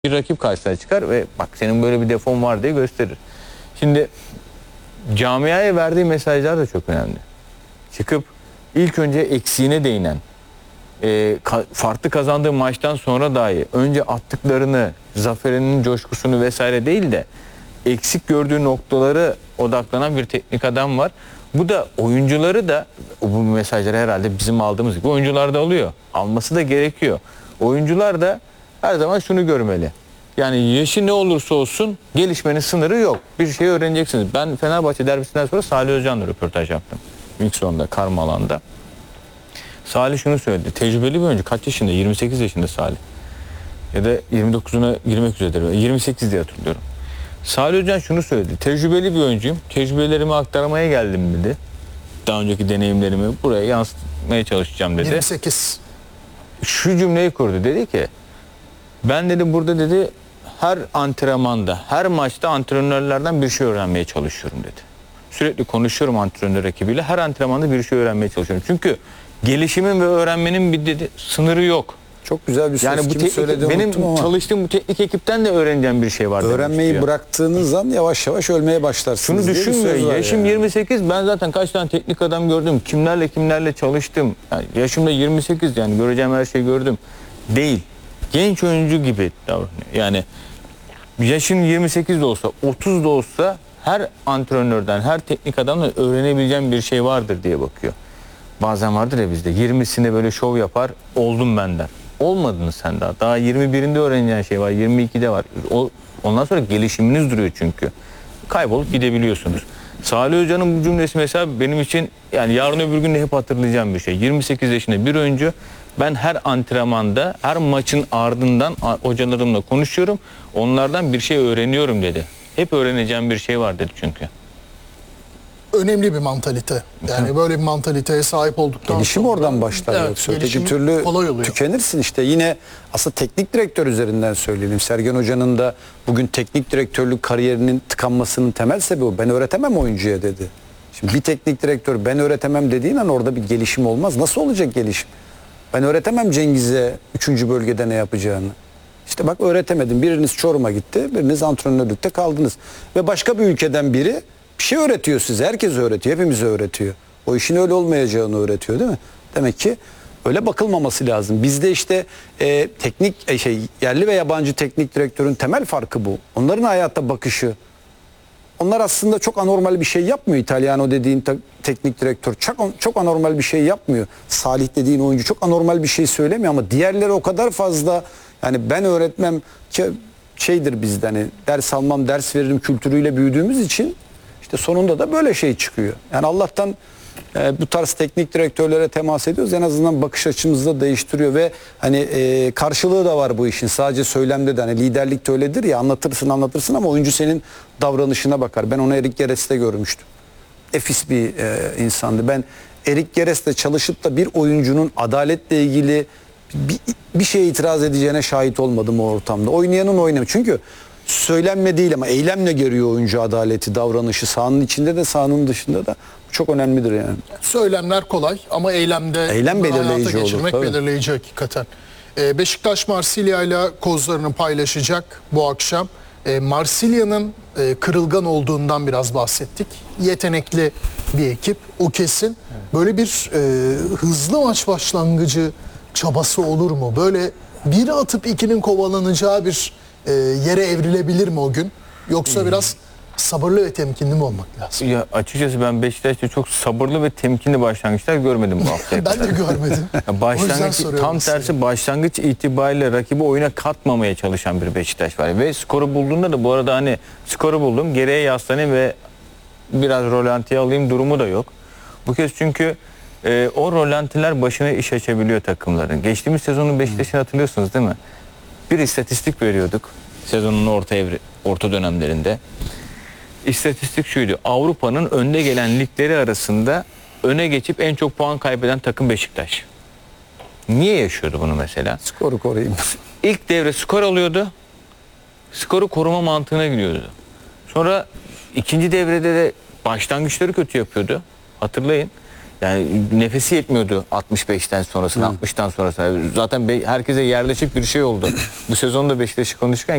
bir rakip karşısına çıkar ve bak senin böyle bir defon var diye gösterir. Şimdi camiaya verdiği mesajlar da çok önemli. Çıkıp ilk önce eksiğine değinen, farklı kazandığı maçtan sonra dahi önce attıklarını, zaferinin coşkusunu vesaire değil de eksik gördüğü noktaları odaklanan bir teknik adam var. Bu da oyuncuları da bu mesajları herhalde bizim aldığımız gibi oyuncular da alıyor. Alması da gerekiyor. Oyuncular da her zaman şunu görmeli. Yani yaşı ne olursa olsun gelişmenin sınırı yok. Bir şey öğreneceksiniz. Ben Fenerbahçe derbisinden sonra Salih Özcan'la röportaj yaptım. İlk sonunda Karmalan'da. Salih şunu söyledi. Tecrübeli bir oyuncu. Kaç yaşında? 28 yaşında Salih. Ya da 29'una girmek üzeredir. 28 diye hatırlıyorum. Salih Özcan şunu söyledi. Tecrübeli bir oyuncuyum. Tecrübelerimi aktarmaya geldim dedi. Daha önceki deneyimlerimi buraya yansıtmaya çalışacağım dedi. 28. Şu cümleyi kurdu. Dedi ki ben dedi burada dedi her antrenmanda, her maçta antrenörlerden bir şey öğrenmeye çalışıyorum dedi. Sürekli konuşuyorum antrenör ekibiyle. Her antrenmanda bir şey öğrenmeye çalışıyorum. Çünkü gelişimin ve öğrenmenin bir dedi sınırı yok. Çok güzel bir söz. Yani bu benim çalıştığım bu teknik ekipten de öğreneceğim bir şey var. Öğrenmeyi bıraktığınız an yavaş yavaş ölmeye başlarsınız. Şunu düşünmüyor. Yaşım 28. Ben zaten kaç tane teknik adam gördüm. Kimlerle çalıştım. Yani yaşımda 28 yani göreceğim her şeyi gördüm. Değil. Genç oyuncu gibi davranıyor. Yani yaşın 28 de olsa, 30 da olsa her antrenörden, her teknik adamdan öğrenebileceğim bir şey vardır diye bakıyor. Bazen vardır ya bizde 20'sinde böyle şov yapar, oldum ben der. Olmadın sen daha. Daha 21'inde öğreneceğin şey var, 22'de var. Ondan sonra gelişiminiz duruyor çünkü. Kaybolup gidebiliyorsunuz. Salih Hoca'nın bu cümlesi mesela benim için yani yarın öbür gün de hep hatırlayacağım bir şey. 28 yaşında bir oyuncu, ben her antrenmanda, her maçın ardından hocalarımla konuşuyorum. Onlardan bir şey öğreniyorum dedi. Hep öğreneceğim bir şey var dedi çünkü. Önemli bir mantalite. Yani böyle bir mantaliteye sahip olduktan gelişim sonra oradan başlar. evet, Öteki türlü kolay oluyor. tükenirsin işte. Yine aslında teknik direktör üzerinden söyleyelim. Sergen Hoca'nın da bugün teknik direktörlük kariyerinin tıkanmasının temel sebebi o. Ben öğretemem oyuncuya dedi. Şimdi bir teknik direktör ben öğretemem dediğin an orada bir gelişim olmaz. Nasıl olacak gelişim? Ben öğretemem Cengiz'e 3. bölgede ne yapacağını. İşte bak öğretemedim. Biriniz Çorum'a gitti, biriniz antrenörlükte kaldınız. Ve başka bir ülkeden biri bir şey öğretiyor size. Herkes öğretiyor, hepimize öğretiyor. O işin öyle olmayacağını öğretiyor değil mi? Demek ki öyle bakılmaması lazım. Bizde işte yerli ve yabancı teknik direktörün temel farkı bu. Onların hayatta bakışı. Onlar aslında çok anormal bir şey yapmıyor. İtalyano dediğin teknik direktör çok anormal bir şey yapmıyor. Salih dediğin oyuncu çok anormal bir şey söylemiyor ama diğerleri o kadar fazla yani ben öğretmem ki şeydir bizde hani ders almam ders veririm kültürüyle büyüdüğümüz için işte sonunda da böyle şey çıkıyor. Yani Allah'tan bu tarz teknik direktörlere temas ediyoruz. En azından bakış açımızı da değiştiriyor ve hani karşılığı da var bu işin. Sadece söylemde de hani liderlik de öyledir ya anlatırsın ama oyuncu senin davranışına bakar. Ben onu Erik Gerets'te görmüştüm. Efis bir insandı. Ben Erik Gerets'te çalışıp da bir oyuncunun adaletle ilgili bir şeye itiraz edeceğine şahit olmadım o ortamda. Oynayanın oynamıyor. Çünkü söylenme değil ama eylemle görüyor oyuncu adaleti, davranışı. Sahanın içinde de sahanın dışında da çok önemlidir yani. Söylemler kolay ama eylem belirleyici olur. Tabii. Belirleyici hakikaten. Beşiktaş Marsilya ile kozlarını paylaşacak bu akşam. Marsilya'nın kırılgan olduğundan biraz bahsettik. Yetenekli bir ekip, o kesin. Böyle bir hızlı maç başlangıcı çabası olur mu? Böyle biri atıp ikinin kovalanacağı bir yere evrilebilir mi o gün? Yoksa biraz sabırlı ve temkinli mi olmak lazım? Ya açıkçası ben Beşiktaş'ta çok sabırlı ve temkinli başlangıçlar görmedim bu hafta. Ben de görmedim. Tam tersi başlangıç itibariyle rakibi oyuna katmamaya çalışan bir Beşiktaş var. Ve skoru bulduğunda da bu arada hani skoru buldum geriye yaslanayım ve biraz rolantiye alayım durumu da yok. Bu kez çünkü o rolantiler başına iş açabiliyor takımların. Geçtiğimiz sezonun Beşiktaş'ını hatırlıyorsunuz değil mi? Bir istatistik veriyorduk sezonun orta dönemlerinde. İstatistik şuydu. Avrupa'nın önde gelen ligleri arasında öne geçip en çok puan kaybeden takım Beşiktaş. Niye yaşıyordu bunu mesela? Skoru koruyayım. İlk devre skor alıyordu. Skoru koruma mantığına gidiyordu. Sonra ikinci devrede de başlangıçları kötü yapıyordu. Hatırlayın. Yani nefesi yetmiyordu 65'ten sonrasına, 60'tan sonrasına. Zaten herkese yerleşik bir şey oldu. Bu sezonda Beşiktaş'ı konuşurken